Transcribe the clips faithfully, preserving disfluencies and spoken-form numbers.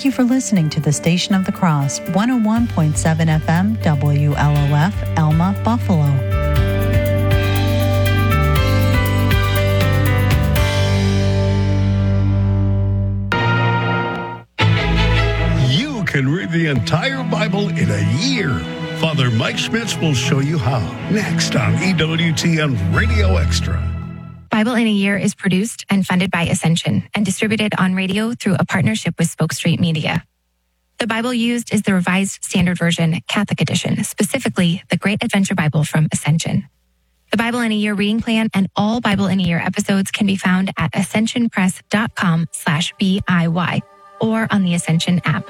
Thank you for listening to the Station of the Cross, one oh one point seven F M, W L O F, Elma, Buffalo. You can read the entire Bible in a year. Father Mike Schmitz will show you how. Next on E W T N Radio Extra. Bible in a Year is produced and funded by Ascension and distributed on radio through a partnership with Spoke Street Media. The Bible used is the Revised Standard Version Catholic Edition, specifically the Great Adventure Bible from Ascension. The Bible in a Year reading plan and all Bible in a Year episodes can be found at ascensionpress.com slash BIY or on the Ascension app.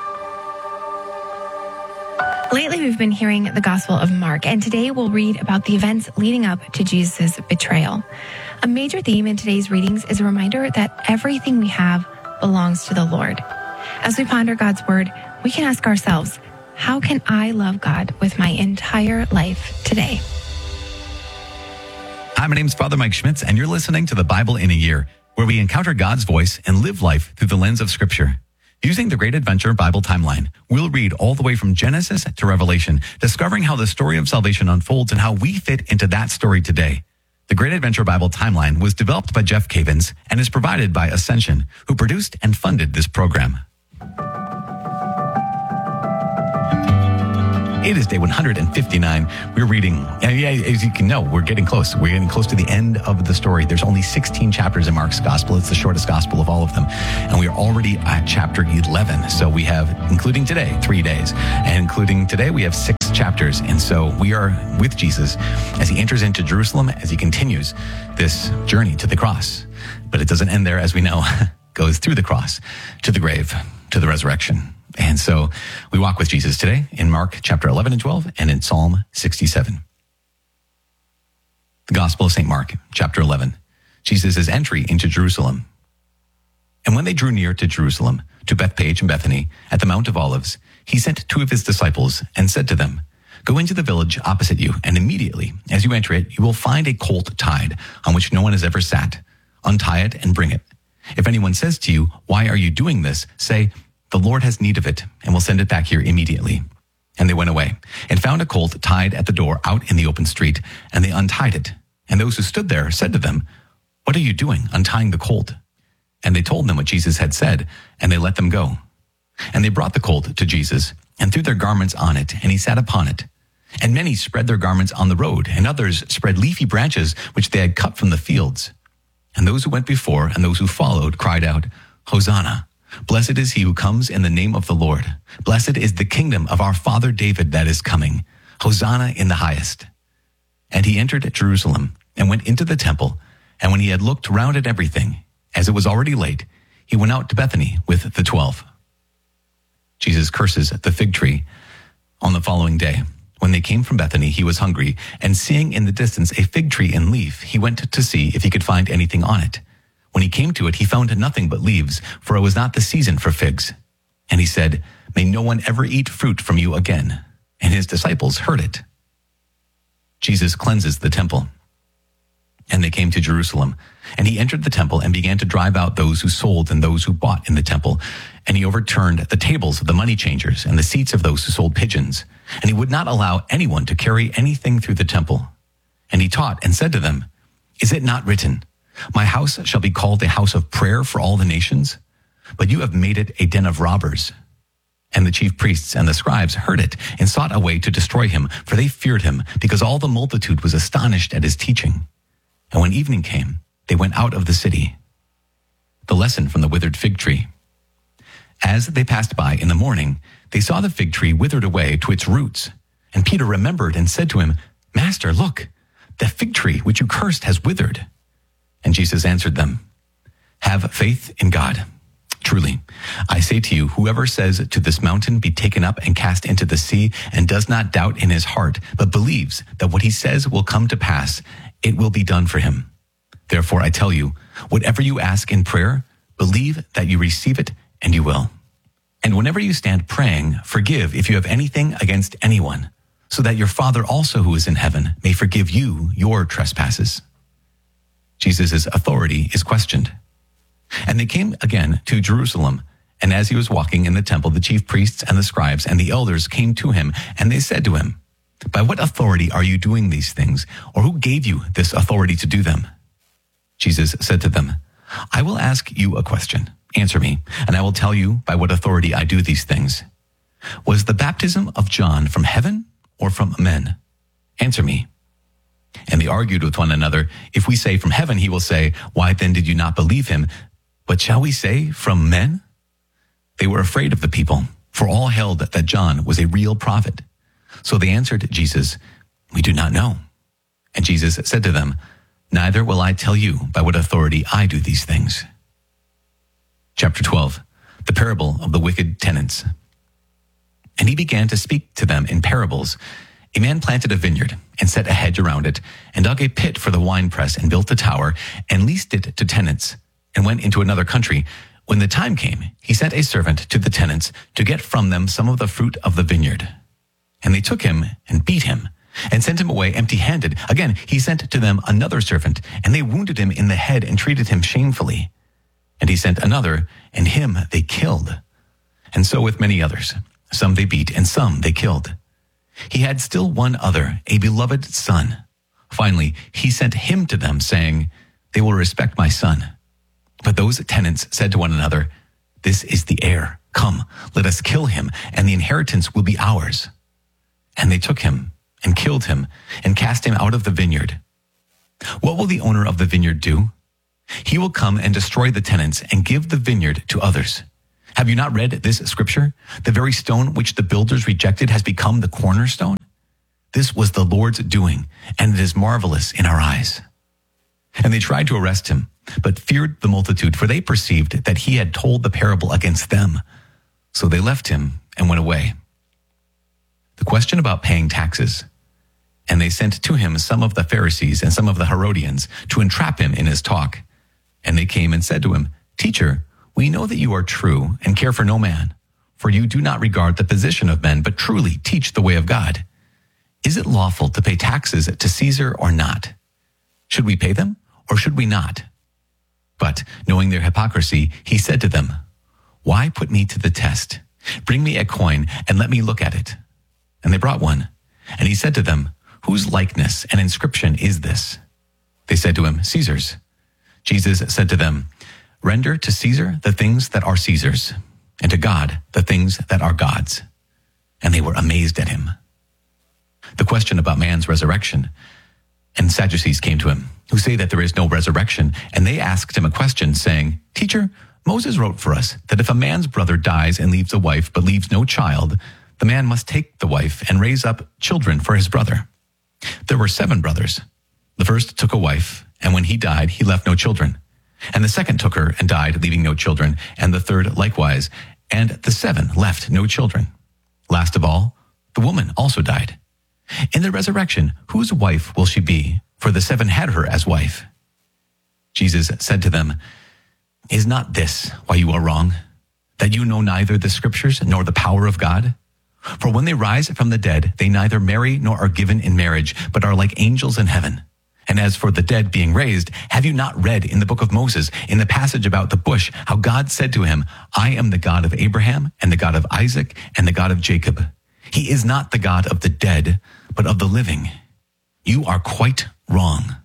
Lately, we've been hearing the Gospel of Mark, and today we'll read about the events leading up to Jesus' betrayal. A major theme in today's readings is a reminder that everything we have belongs to the Lord. As we ponder God's Word, we can ask ourselves, how can I love God with my entire life today? Hi, my name's Father Mike Schmitz, and you're listening to the Bible in a Year, where we encounter God's voice and live life through the lens of Scripture. Using the Great Adventure Bible Timeline, we'll read all the way from Genesis to Revelation, discovering how the story of salvation unfolds and how we fit into that story today. The Great Adventure Bible Timeline was developed by Jeff Cavins and is provided by Ascension, who produced and funded this program. It is day one hundred fifty-nine. We're reading, yeah, as you can know, we're getting close. We're getting close to the end of the story. There's only sixteen chapters in Mark's gospel. It's the shortest gospel of all of them. And we are already at chapter eleven. So we have, including today, three days. And including today, we have six chapters. And so we are with Jesus as he enters into Jerusalem, as he continues this journey to the cross. But it doesn't end there, as we know. Goes through the cross, to the grave, to the resurrection. And so we walk with Jesus today in Mark chapter eleven and twelve and in Psalm sixty-seven. The Gospel of Saint Mark, chapter eleven. Jesus' entry into Jerusalem. And when they drew near to Jerusalem, to Bethpage and Bethany, at the Mount of Olives, he sent two of his disciples and said to them, "Go into the village opposite you, and immediately, as you enter it, you will find a colt tied, on which no one has ever sat. Untie it and bring it. If anyone says to you, 'Why are you doing this?' say, 'The Lord has need of it, and will send it back here immediately.'" And they went away, and found a colt tied at the door out in the open street, and they untied it. And those who stood there said to them, "What are you doing, untying the colt?" And they told them what Jesus had said, and they let them go. And they brought the colt to Jesus, and threw their garments on it, and he sat upon it. And many spread their garments on the road, and others spread leafy branches which they had cut from the fields. And those who went before and those who followed cried out, "Hosanna! Blessed is he who comes in the name of the Lord. Blessed is the kingdom of our father David that is coming. Hosanna in the highest." And he entered Jerusalem and went into the temple. And when he had looked round at everything, as it was already late, he went out to Bethany with the twelve. Jesus curses the fig tree. On the following day, when they came from Bethany, he was hungry, and seeing in the distance a fig tree in leaf, he went to see if he could find anything on it. When he came to it, he found nothing but leaves, for it was not the season for figs. And he said, "May no one ever eat fruit from you again." And his disciples heard it. Jesus cleanses the temple. And they came to Jerusalem. And he entered the temple and began to drive out those who sold and those who bought in the temple. And he overturned the tables of the money changers and the seats of those who sold pigeons. And he would not allow anyone to carry anything through the temple. And he taught and said to them, "Is it not written, 'My house shall be called a house of prayer for all the nations'? But you have made it a den of robbers." And the chief priests and the scribes heard it and sought a way to destroy him, for they feared him, because all the multitude was astonished at his teaching. And when evening came, they went out of the city. The lesson from the withered fig tree. As they passed by in the morning, they saw the fig tree withered away to its roots. And Peter remembered and said to him, "Master, look, the fig tree which you cursed has withered." And Jesus answered them, "Have faith in God. Truly, I say to you, whoever says to this mountain, 'Be taken up and cast into the sea,' and does not doubt in his heart, but believes that what he says will come to pass, it will be done for him. Therefore, I tell you, whatever you ask in prayer, believe that you receive it, and you will. And whenever you stand praying, forgive if you have anything against anyone, so that your Father also who is in heaven may forgive you your trespasses." Jesus' authority is questioned. And they came again to Jerusalem, And as he was walking in the temple, the chief priests and the scribes and the elders came to him, and they said to him, "By what authority are you doing these things? Or who gave you this authority to do them?" Jesus said to them, "I will ask you a question. Answer me, and I will tell you by what authority I do these things. Was the baptism of John from heaven or from men? Answer me." And they argued with one another. "If we say from heaven," he will say, "Why then did you not believe him? But shall we say from men?" They were afraid of the people, for all held that John was a real prophet. So they answered Jesus, "We do not know." And Jesus said to them, "Neither will I tell you by what authority I do these things." Chapter twelve, the parable of the wicked tenants. And he began to speak to them in parables. A man planted a vineyard and set a hedge around it and dug a pit for the winepress and built a tower and leased it to tenants and went into another country. When the time came, he sent a servant to the tenants to get from them some of the fruit of the vineyard. And they took him and beat him and sent him away empty-handed. Again, he sent to them another servant, and they wounded him in the head and treated him shamefully. And he sent another, and him they killed. And so with many others. Some they beat, and some they killed. He had still one other, a beloved son. Finally, he sent him to them, saying, "They will respect my son." But those tenants said to one another, "This is the heir. Come, let us kill him, and the inheritance will be ours." And they took him and killed him and cast him out of the vineyard. What will the owner of the vineyard do? He will come and destroy the tenants and give the vineyard to others. Have you not read this scripture? The very stone which the builders rejected has become the cornerstone. This was the Lord's doing, and it is marvelous in our eyes. And they tried to arrest him, but feared the multitude, for they perceived that he had told the parable against them. So they left him and went away. The question about paying taxes. And they sent to him some of the Pharisees and some of the Herodians to entrap him in his talk. And they came and said to him, "Teacher, we know that you are true and care for no man, for you do not regard the position of men, but truly teach the way of God. Is it lawful to pay taxes to Caesar or not? Should we pay them or should we not?" But knowing their hypocrisy, he said to them, "Why put me to the test? Bring me a coin and let me look at it." And they brought one. And he said to them, "Whose likeness and inscription is this?" They said to him, "Caesar's." Jesus said to them, "Render to Caesar the things that are Caesar's, and to God the things that are God's." And they were amazed at him. The question about man's resurrection. And Sadducees came to him, who say that there is no resurrection, and they asked him a question, saying, "Teacher, Moses wrote for us that if a man's brother dies and leaves a wife but leaves no child, the man must take the wife and raise up children for his brother. There were seven brothers. The first took a wife, and when he died, he left no children. And the second took her and died, leaving no children, and the third likewise, and the seven left no children. Last of all, the woman also died. In the resurrection, whose wife will she be? For the seven had her as wife." Jesus said to them, "Is not this why you are wrong, that you know neither the scriptures nor the power of God? For when they rise from the dead, they neither marry nor are given in marriage, but are like angels in heaven. And as for the dead being raised, have you not read in the book of Moses, in the passage about the bush, how God said to him, 'I am the God of Abraham and the God of Isaac and the God of Jacob'? He is not the God of the dead, but of the living. You are quite wrong."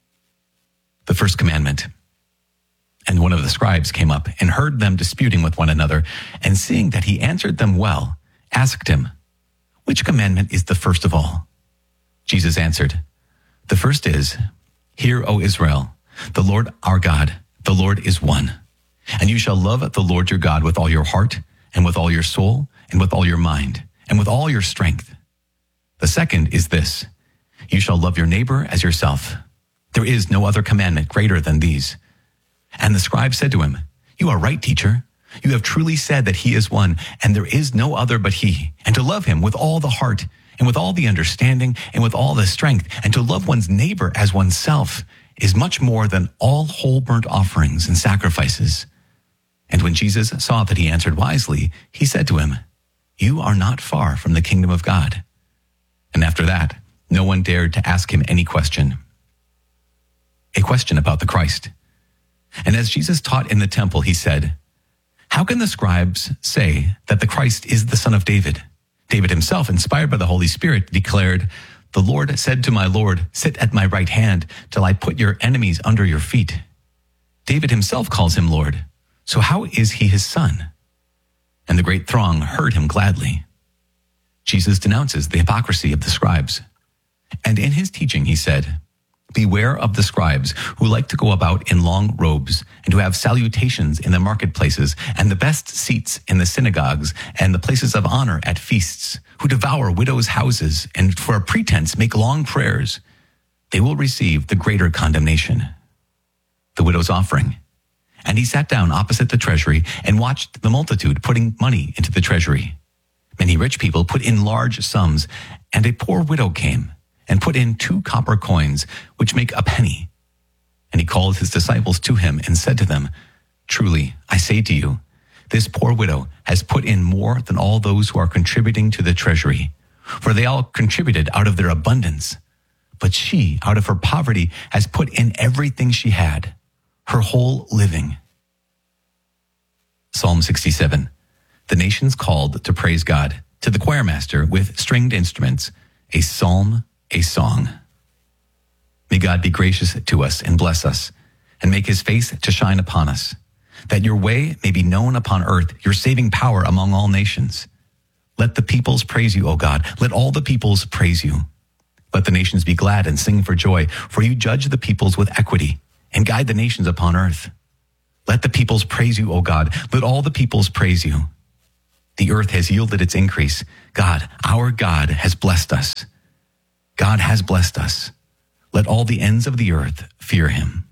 The first commandment. And one of the scribes came up and heard them disputing with one another, and seeing that he answered them well, asked him, "Which commandment is the first of all?" Jesus answered, "The first is, 'Hear, O Israel, the Lord our God, the Lord is one. And you shall love the Lord your God with all your heart, and with all your soul, and with all your mind, and with all your strength. The second is this, you shall love your neighbor as yourself. There is no other commandment greater than these." And the scribe said to him, "You are right, teacher. You have truly said that he is one, and there is no other but he, and to love him with all the heart, and with all the understanding, and with all the strength, and to love one's neighbor as oneself is much more than all whole burnt offerings and sacrifices." And when Jesus saw that he answered wisely, he said to him, "You are not far from the kingdom of God." And after that, no one dared to ask him any question. A question about the Christ. And as Jesus taught in the temple, he said, How can the scribes say that the Christ is the son of David? David himself, inspired by the Holy Spirit, declared, "The Lord said to my Lord, sit at my right hand till I put your enemies under your feet." David himself calls him Lord. So how is he his son? And the great throng heard him gladly. Jesus denounces the hypocrisy of the scribes. And in his teaching, he said, "Beware of the scribes who like to go about in long robes and who have salutations in the marketplaces and the best seats in the synagogues and the places of honor at feasts, who devour widows' houses and for a pretense make long prayers. They will receive the greater condemnation." The widow's offering. And he sat down opposite the treasury and watched the multitude putting money into the treasury. Many rich people put in large sums, and a poor widow came and put in two copper coins, which make a penny. And he called his disciples to him and said to them, "Truly, I say to you, this poor widow has put in more than all those who are contributing to the treasury, for they all contributed out of their abundance. But she, out of her poverty, has put in everything she had, her whole living." Psalm sixty-seven. The nations called to praise God, to the choir master with stringed instruments, a psalm, a song. May God be gracious to us and bless us, and make his face to shine upon us, that your way may be known upon earth, your saving power among all nations. Let the peoples praise you, O God. Let all the peoples praise you. Let the nations be glad and sing for joy, for you judge the peoples with equity and guide the nations upon earth. Let the peoples praise you, O God. Let all the peoples praise you. The earth has yielded its increase. God, our God, has blessed us. God has blessed us. Let all the ends of the earth fear him.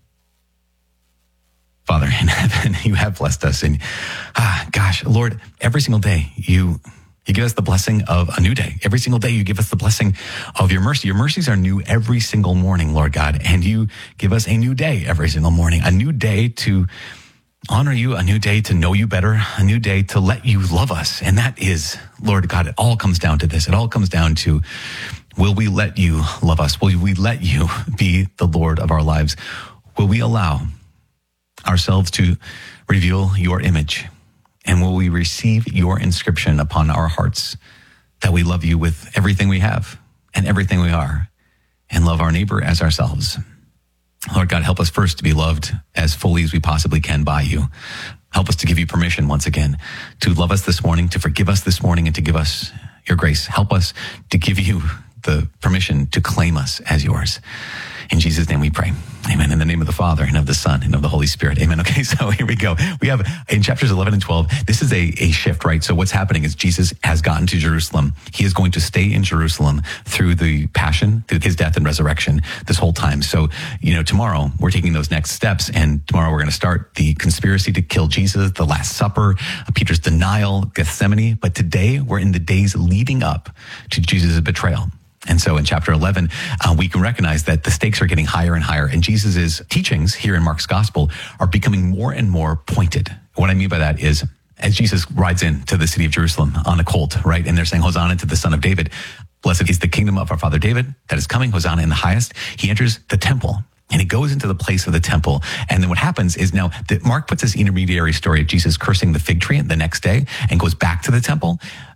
Father in heaven, you have blessed us. And ah, gosh, Lord, every single day you You give us the blessing of a new day. Every single day you give us the blessing of your mercy. Your mercies are new every single morning, Lord God. And you give us a new day every single morning, a new day to honor you, a new day to know you better, a new day to let you love us. And that is, Lord God, it all comes down to this. It all comes down to, will we let you love us? Will we let you be the Lord of our lives? Will we allow ourselves to reveal your image? And will we receive your inscription upon our hearts that we love you with everything we have and everything we are, and love our neighbor as ourselves? Lord God, help us first to be loved as fully as we possibly can by you. Help us to give you permission once again to love us this morning, to forgive us this morning, and to give us your grace. Help us to give you the permission to claim us as yours. In Jesus' name we pray. Amen. In the name of the Father, and of the Son, and of the Holy Spirit. Amen. Okay, so here we go. We have in chapters eleven and twelve, this is a, a shift, right? So what's happening is Jesus has gotten to Jerusalem. He is going to stay in Jerusalem through the passion, through his death and resurrection this whole time. So, you know, tomorrow we're taking those next steps, and tomorrow we're going to start the conspiracy to kill Jesus, the Last Supper, Peter's denial, Gethsemane. But today we're in the days leading up to Jesus' betrayal. And so in chapter eleven, uh, we can recognize that the stakes are getting higher and higher, and Jesus's teachings here in Mark's gospel are becoming more and more pointed. What I mean by that is, as Jesus rides into the city of Jerusalem on a colt, right? And they're saying, Hosanna to the Son of David. Blessed is the kingdom of our father David that is coming. Hosanna in the highest. He enters the temple, and he goes into the place of the temple. And then what happens is, now that Mark puts this intermediary story of Jesus cursing the fig tree the next day and goes back to the temple.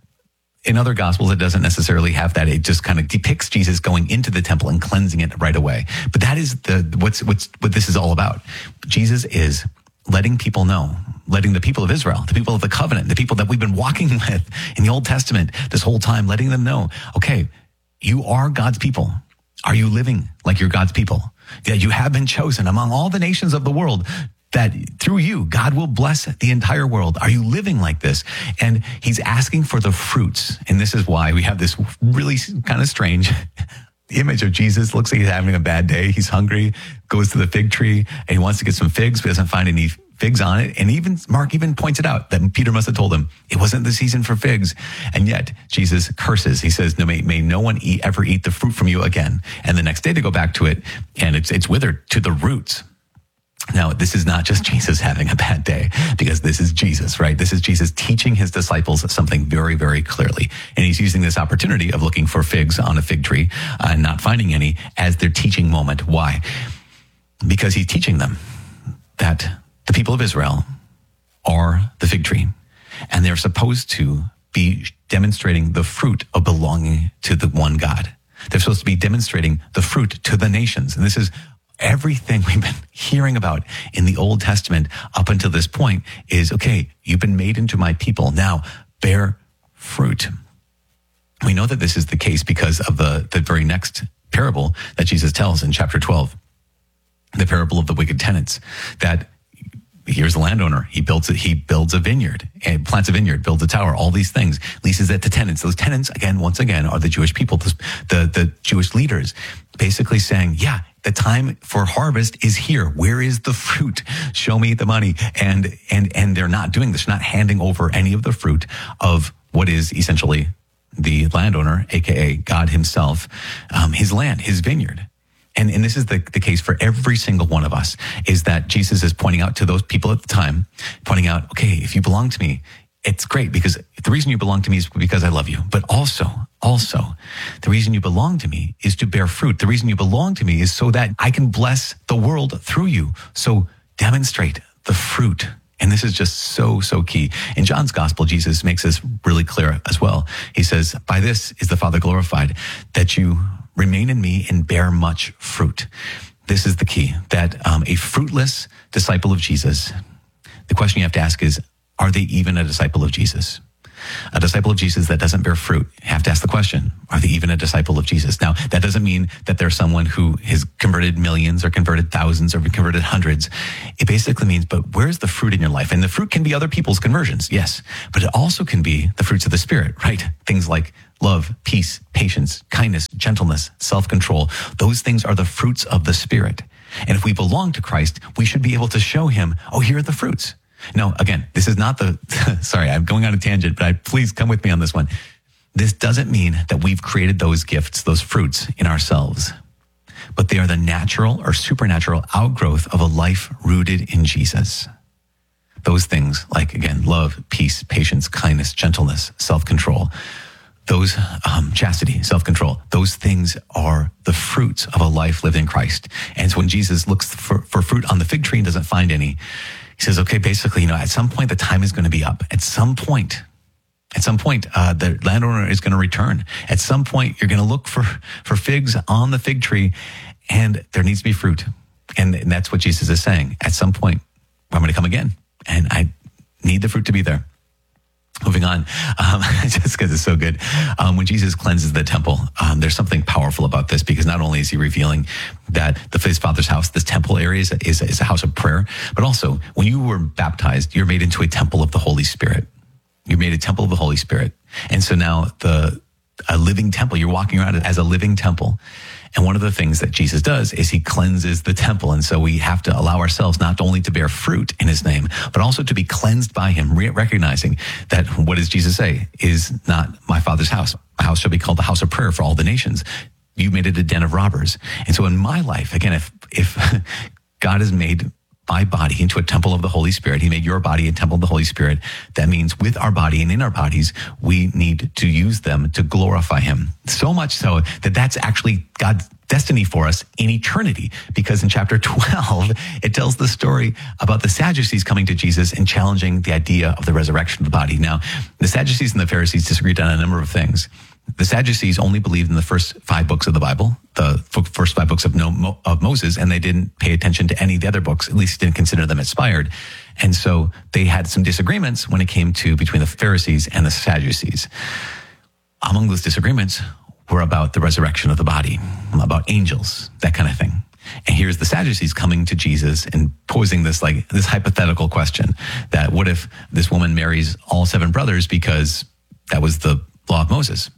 In other gospels, it doesn't necessarily have that. It just kind of depicts Jesus going into the temple and cleansing it right away. But that is the what's what's what this is all about. Jesus is letting people know, letting the people of Israel, the people of the covenant, the people that we've been walking with in the Old Testament this whole time, letting them know, okay, you are God's people. Are you living like you're God's people? That you have been chosen among all the nations of the world, that through you, God will bless the entire world. Are you living like this? And he's asking for the fruits. And this is why we have this really kind of strange image of Jesus. Looks like he's having a bad day. He's hungry, goes to the fig tree, and he wants to get some figs, but doesn't find any figs on it. And even Mark even points it out that Peter must have told him it wasn't the season for figs. And yet Jesus curses. He says, no, may, may no one eat, ever eat the fruit from you again. And the next day they go back to it, and it's, it's withered to the roots. Now, this is not just Jesus having a bad day, because this is Jesus, right? This is Jesus teaching his disciples something very, very clearly. And he's using this opportunity of looking for figs on a fig tree uh, and not finding any as their teaching moment. Why? Because he's teaching them that the people of Israel are the fig tree, and they're supposed to be demonstrating the fruit of belonging to the one God. They're supposed to be demonstrating the fruit to the nations. And this is everything we've been hearing about in the Old Testament up until this point is, okay, you've been made into my people. Now bear fruit. We know that this is the case because of the, the very next parable that Jesus tells in chapter twelve, the parable of the wicked tenants, that here's the landowner. He builds it. He builds a vineyard and plants a vineyard, builds a tower, all these things, leases it to tenants. Those tenants, again, once again, are the Jewish people, the, the, the Jewish leaders, basically saying, yeah, the time for harvest is here. Where is the fruit? Show me the money. And, and, and they're not doing this, they're not handing over any of the fruit of what is essentially the landowner, A K A God himself, um, his land, his vineyard. And, and this is the, the case for every single one of us, is that Jesus is pointing out to those people at the time, pointing out, okay, if you belong to me, it's great, because the reason you belong to me is because I love you. But also, also, the reason you belong to me is to bear fruit. The reason you belong to me is so that I can bless the world through you. So demonstrate the fruit. And this is just so, so key. In John's gospel, Jesus makes this really clear as well. He says, by this is the Father glorified, that you remain in me and bear much fruit. This is the key, that um, a fruitless disciple of Jesus, the question you have to ask is, are they even a disciple of Jesus? A disciple of Jesus that doesn't bear fruit, you have to ask the question, are they even a disciple of Jesus? Now, that doesn't mean that they're someone who has converted millions or converted thousands or converted hundreds. It basically means, but where's the fruit in your life? And the fruit can be other people's conversions, yes, but it also can be the fruits of the Spirit, right? Things like love, peace, patience, kindness, gentleness, self-control. Those things are the fruits of the Spirit. And if we belong to Christ, we should be able to show him, oh, here are the fruits. No, again, this is not the, sorry, I'm going on a tangent, but I, please come with me on this one. This doesn't mean that we've created those gifts, those fruits in ourselves, but they are the natural or supernatural outgrowth of a life rooted in Jesus. Those things like, again, love, peace, patience, kindness, gentleness, self-control, those, um, chastity, self-control, those things are the fruits of a life lived in Christ. And so when Jesus looks for, for fruit on the fig tree and doesn't find any, he says, okay, basically, you know, at some point the time is going to be up. At some point, at some point, uh, the landowner is going to return. At some point, you're going to look for, for figs on the fig tree, and there needs to be fruit. And, and that's what Jesus is saying. At some point, I'm going to come again, and I need the fruit to be there. Moving on, um, just because it's so good. Um, when Jesus cleanses the temple, um, there's something powerful about this, because not only is he revealing that the his Father's house, this temple area is, is, is a house of prayer, but also when you were baptized, you're made into a temple of the Holy Spirit. You're made a temple of the Holy Spirit. And so now the a living temple, you're walking around as a living temple. And one of the things that Jesus does is he cleanses the temple. And so we have to allow ourselves not only to bear fruit in his name, but also to be cleansed by him, re- recognizing that what does Jesus say is not my Father's house. My house shall be called the house of prayer for all the nations. You made it a den of robbers. And so in my life, again, if, if God has made my body into a temple of the Holy Spirit, he made your body a temple of the Holy Spirit. That means with our body and in our bodies, we need to use them to glorify him. So much so that that's actually God's destiny for us in eternity. Because in chapter twelve, it tells the story about the Sadducees coming to Jesus and challenging the idea of the resurrection of the body. Now, the Sadducees and the Pharisees disagreed on a number of things. The Sadducees only believed in the first five books of the Bible, the first five books of, no, of Moses, and they didn't pay attention to any of the other books, at least didn't consider them inspired. And so they had some disagreements when it came to between the Pharisees and the Sadducees. Among those disagreements were about the resurrection of the body, about angels, that kind of thing. And here's the Sadducees coming to Jesus and posing this like this hypothetical question that what if this woman marries all seven brothers because that was the law of Moses?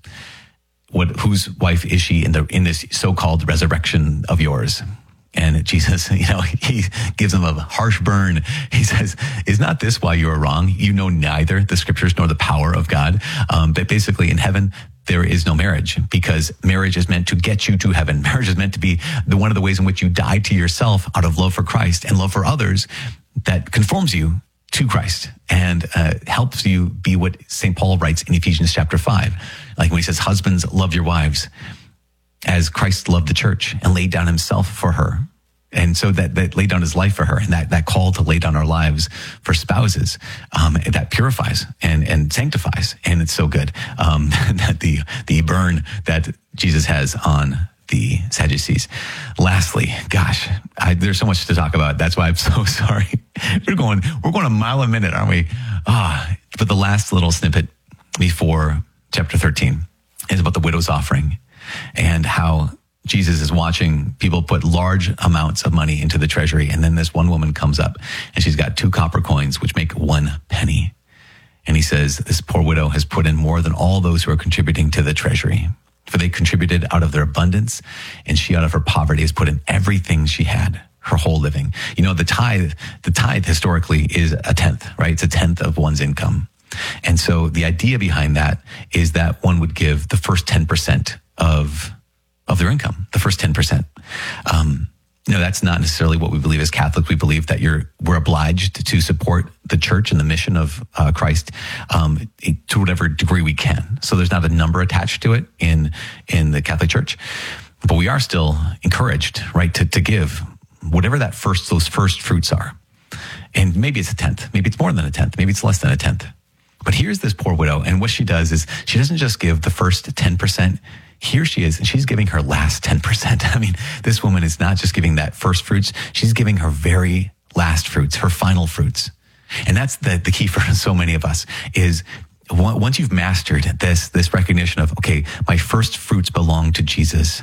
What, whose wife is she in the in this so-called resurrection of yours? And Jesus, you know, he gives them a harsh burn. He says, is not this why you are wrong? You know neither the scriptures nor the power of God. Um, but basically in heaven, there is no marriage, because marriage is meant to get you to heaven. Marriage is meant to be the one of the ways in which you die to yourself out of love for Christ and love for others that conforms you to Christ and uh, helps you be what Saint Paul writes in Ephesians chapter five. Like when he says, husbands, love your wives as Christ loved the church and laid down himself for her. And so that, that laid down his life for her, and that, that call to lay down our lives for spouses, um, that purifies and, and sanctifies. And it's so good, um, that the, the burn that Jesus has on the Sadducees. Lastly, gosh, I, there's so much to talk about. That's why I'm so sorry. We're going, we're going a mile a minute, aren't we? Ah, but the last little snippet before chapter thirteen is about the widow's offering and how Jesus is watching people put large amounts of money into the treasury. And then this one woman comes up and she's got two copper coins, which make one penny. And he says, this poor widow has put in more than all those who are contributing to the treasury. For they contributed out of their abundance, and she out of her poverty has put in everything she had, her whole living. You know, the tithe, the tithe historically is a tenth, right? It's a tenth of one's income. And so the idea behind that is that one would give the first ten percent of of their income, the first ten percent. Um, no, that's not necessarily what we believe as Catholics. We believe that you're we're obliged to support the church and the mission of uh, Christ um, to whatever degree we can. So there's not a number attached to it in in the Catholic Church, but we are still encouraged, right, to to give whatever that first those first fruits are. And maybe it's a tenth, maybe it's more than a tenth, maybe it's less than a tenth. But here's this poor widow, and what she does is she doesn't just give the first ten percent. Here she is, and she's giving her last ten percent. I mean, this woman is not just giving that first fruits, she's giving her very last fruits, her final fruits. And that's the, the key for so many of us is once you've mastered this, this recognition of, okay, my first fruits belong to Jesus,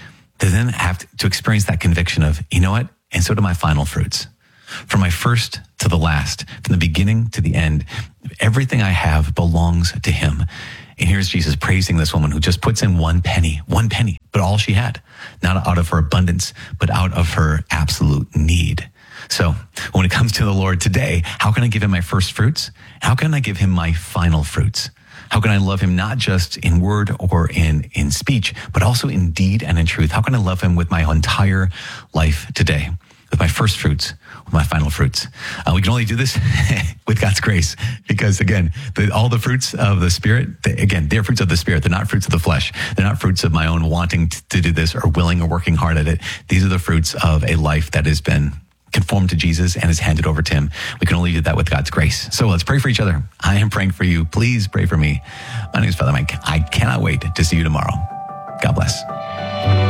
to then have to, to experience that conviction of, you know what? And so do my final fruits. From my first to the last, from the beginning to the end, everything I have belongs to him. And here's Jesus praising this woman who just puts in one penny, one penny, but all she had, not out of her abundance, but out of her absolute need. So when it comes to the Lord today, how can I give him my first fruits? How can I give him my final fruits? How can I love him not just in word or in, in speech, but also in deed and in truth? How can I love him with my entire life today? With my first fruits, with my final fruits. Uh, we can only do this with God's grace because, again, the, all the fruits of the Spirit, they, again, they're fruits of the Spirit. They're not fruits of the flesh. They're not fruits of my own wanting to, to do this or willing or working hard at it. These are the fruits of a life that has been conformed to Jesus and is handed over to him. We can only do that with God's grace. So let's pray for each other. I am praying for you. Please pray for me. My name is Father Mike. I cannot wait to see you tomorrow. God bless.